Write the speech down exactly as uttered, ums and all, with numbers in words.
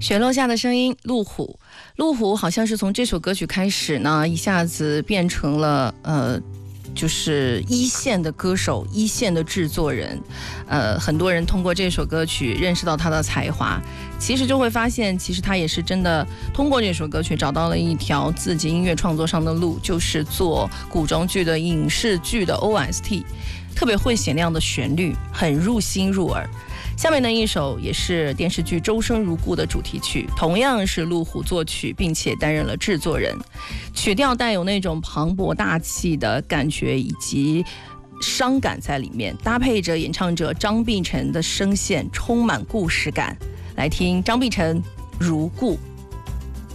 雪落下的声音，路虎。路虎好像是从这首歌曲开始呢，一下子变成了呃，就是一线的歌手，一线的制作人。呃，很多人通过这首歌曲认识到他的才华，其实就会发现，其实他也是真的通过这首歌曲找到了一条自己音乐创作上的路，就是做古装剧的影视剧的 O S T， 特别会显亮的旋律，很入心入耳。下面的一首也是电视剧《周生如故》的主题曲，同样是路虎作曲，并且担任了制作人。曲调带有那种磅礴大气的感觉以及伤感在里面，搭配着演唱者张碧晨的声线，充满故事感。来听张碧晨《如故》。